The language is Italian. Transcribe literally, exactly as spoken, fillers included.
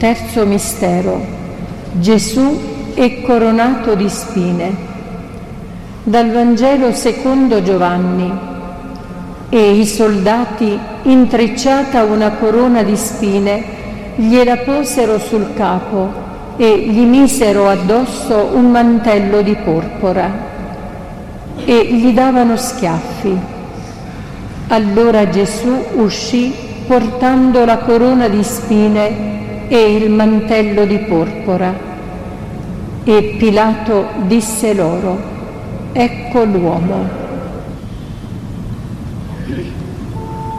Terzo mistero. Gesù è coronato di spine. Dal Vangelo secondo Giovanni. E i soldati, intrecciata una corona di spine, gliela posero sul capo e gli misero addosso un mantello di porpora e gli davano schiaffi. Allora Gesù uscì portando la corona di spine e il mantello di porpora. E Pilato disse loro: ecco l'uomo.